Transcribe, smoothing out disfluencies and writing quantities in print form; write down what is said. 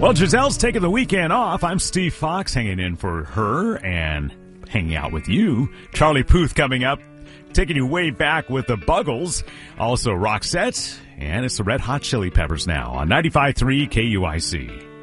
Well, Giselle's taking the weekend off. I'm Steve Fox, hanging in for her and hanging out with you. Charlie Puth coming up, taking you way back with the Buggles. Also Roxette, and it's the Red Hot Chili Peppers now on 95.3 KUIC.